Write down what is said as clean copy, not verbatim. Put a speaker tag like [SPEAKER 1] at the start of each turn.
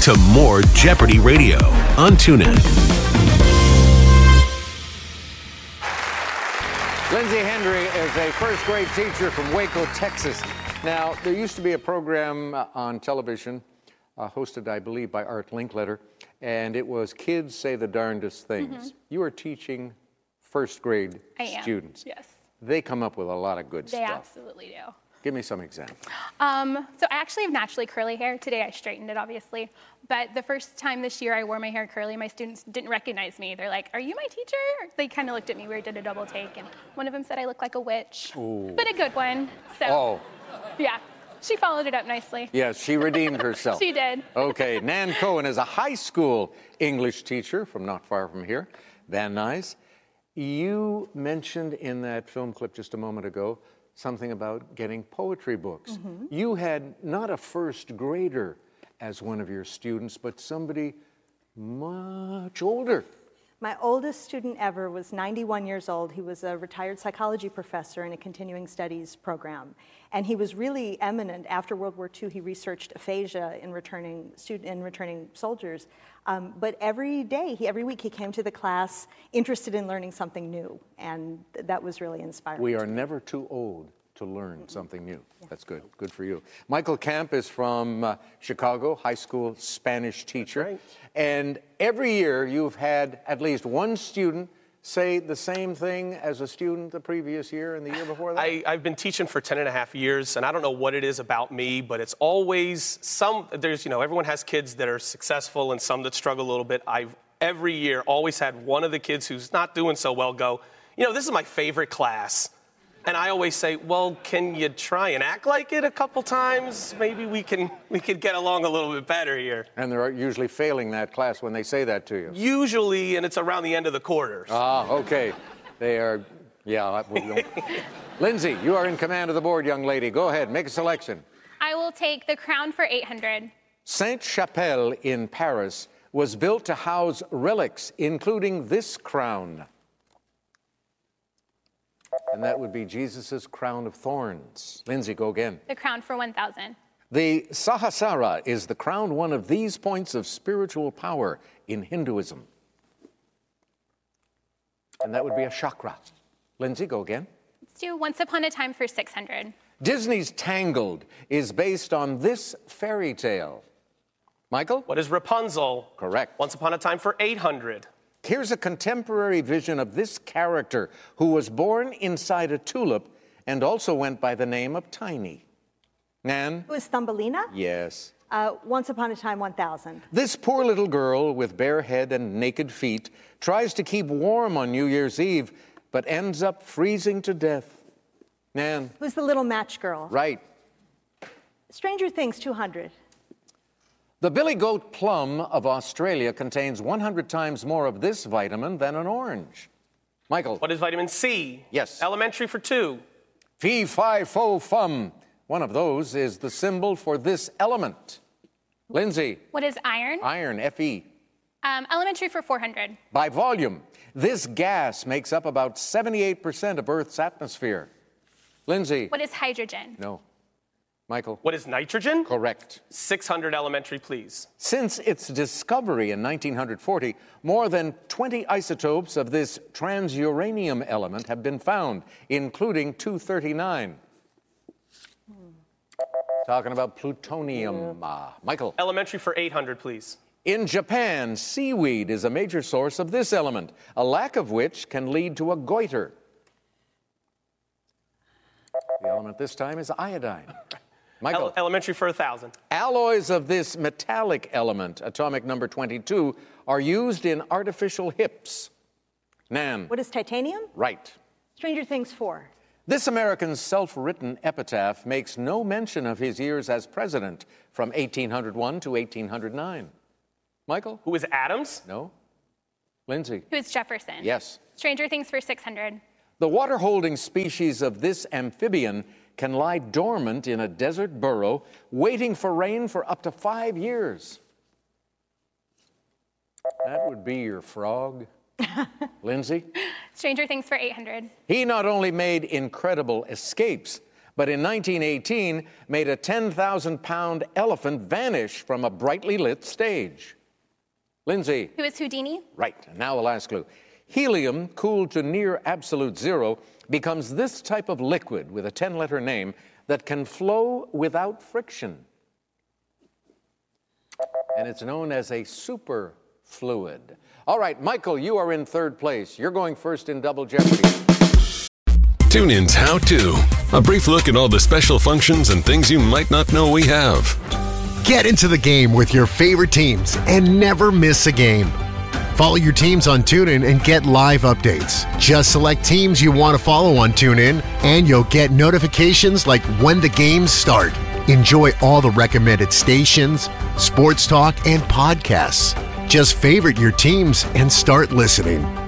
[SPEAKER 1] to more Jeopardy Radio on TuneIn.
[SPEAKER 2] Lindsay Hendry is a first grade teacher from Waco, Texas. Now, there used to be a program on television hosted, I believe, by Art Linkletter, and it was Kids Say the Darndest Things. You are teaching first grade students.
[SPEAKER 3] Yes.
[SPEAKER 2] They come up with a lot of good
[SPEAKER 3] They
[SPEAKER 2] stuff.
[SPEAKER 3] absolutely do.
[SPEAKER 2] Give me some examples.
[SPEAKER 3] So I actually have naturally curly hair. Today I straightened it, obviously. But the first time this year I wore my hair curly, my students didn't recognize me. They're like, "Are you my teacher?" They kind of looked at me. We did a double take, and one of them said I look like a witch.
[SPEAKER 2] Ooh.
[SPEAKER 3] But a good one. So, yeah, she followed it up nicely.
[SPEAKER 2] Yes, she redeemed herself.
[SPEAKER 3] She did.
[SPEAKER 2] Okay, Nan Cohen is a high school English teacher from not far from here. Van Nuys. You mentioned in that film clip just a moment ago something about getting poetry books. You had not a first grader as one of your students, but somebody much older.
[SPEAKER 4] My oldest student ever was 91 years old. He was a retired psychology professor in a continuing studies program. And he was really eminent. After World War II, he researched aphasia in returning soldiers. But every week he came to the class interested in learning something new. And that was really inspiring.
[SPEAKER 2] We are never too old to learn something new. Yeah. That's good. Good for you. Michael Camp is from Chicago, high school Spanish teacher. Right. And every year you've had at least one student say the same thing as a student the previous year and the year before that?
[SPEAKER 5] I've been teaching for 10 and a half years, and I don't know what it is about me, but it's always everyone has kids that are successful and some that struggle a little bit. I've every year always had one of the kids who's not doing so well go, this is my favorite class. And I always say, well, can you try and act like it a couple times? Maybe we can get along a little bit better here.
[SPEAKER 2] And they're usually failing that class when they say that to you.
[SPEAKER 5] Usually, and it's around the end of the quarters.
[SPEAKER 2] Ah, okay. They are, Lindsay, you are in command of the board, young lady. Go ahead, make a selection.
[SPEAKER 3] I will take the crown for 800.
[SPEAKER 2] Sainte-Chapelle in Paris was built to house relics, including this crown. And that would be Jesus' crown of thorns. Lindsay, go again.
[SPEAKER 3] The crown for 1,000.
[SPEAKER 2] The Sahasrara is the crowned one of these points of spiritual power in Hinduism. And that would be a chakra. Lindsay, go again.
[SPEAKER 3] Let's do Once Upon a Time for 600.
[SPEAKER 2] Disney's Tangled is based on this fairy tale. Michael?
[SPEAKER 5] What is Rapunzel?
[SPEAKER 2] Correct.
[SPEAKER 5] Once Upon a Time for 800.
[SPEAKER 2] Here's a contemporary vision of this character who was born inside a tulip and also went by the name of Tiny. Nan?
[SPEAKER 4] Who is Thumbelina?
[SPEAKER 2] Yes.
[SPEAKER 4] Once Upon a Time 1000.
[SPEAKER 2] This poor little girl with bare head and naked feet tries to keep warm on New Year's Eve, but ends up freezing to death. Nan?
[SPEAKER 4] Who's the little match girl?
[SPEAKER 2] Right.
[SPEAKER 4] Stranger Things 200.
[SPEAKER 2] The billy goat plum of Australia contains 100 times more of this vitamin than an orange. Michael.
[SPEAKER 5] What is vitamin C?
[SPEAKER 2] Yes.
[SPEAKER 5] Elementary for 2.
[SPEAKER 2] Fee, fi, fo, fum. One of those is the symbol for this element. Lindsay.
[SPEAKER 3] What is iron?
[SPEAKER 2] Iron, Fe.
[SPEAKER 3] Elementary for 400.
[SPEAKER 2] By volume, this gas makes up about 78% of Earth's atmosphere. Lindsay.
[SPEAKER 3] What is hydrogen?
[SPEAKER 2] No. Michael.
[SPEAKER 5] What is nitrogen?
[SPEAKER 2] Correct.
[SPEAKER 5] 600 elementary, please.
[SPEAKER 2] Since its discovery in 1940, more than 20 isotopes of this transuranium element have been found, including 239. Talking about plutonium. Michael.
[SPEAKER 5] Elementary for 800, please.
[SPEAKER 2] In Japan, seaweed is a major source of this element, a lack of which can lead to a goiter. The element this time is iodine. Michael.
[SPEAKER 5] Elementary for 1,000.
[SPEAKER 2] Alloys of this metallic element, atomic number 22, are used in artificial hips. Nan.
[SPEAKER 4] What is titanium?
[SPEAKER 2] Right.
[SPEAKER 4] Stranger Things 4.
[SPEAKER 2] This American's self-written epitaph makes no mention of his years as president from 1801 to 1809. Michael?
[SPEAKER 5] Who is Adams?
[SPEAKER 2] No. Lindsay?
[SPEAKER 3] Who is Jefferson?
[SPEAKER 2] Yes.
[SPEAKER 3] Stranger Things for 600.
[SPEAKER 2] The water-holding species of this amphibian can lie dormant in a desert burrow, waiting for rain for up to 5 years. That would be your frog. Lindsay?
[SPEAKER 3] Stranger Things for 800.
[SPEAKER 2] He not only made incredible escapes, but in 1918 made a 10,000-pound elephant vanish from a brightly lit stage. Lindsay.
[SPEAKER 3] Who is Houdini?
[SPEAKER 2] Right. Now the last clue. Helium, cooled to near absolute zero, becomes this type of liquid with a 10-letter name that can flow without friction. And it's known as a superfluid. All right, Michael, you are in third place. You're going first in Double Jeopardy.
[SPEAKER 1] TuneIn's How To. A brief look at all the special functions and things you might not know we have.
[SPEAKER 6] Get into the game with your favorite teams and never miss a game. Follow your teams on TuneIn and get live updates. Just select teams you want to follow on TuneIn, and you'll get notifications like when the games start. Enjoy all the recommended stations, sports talk, and podcasts. Just favorite your teams and start listening.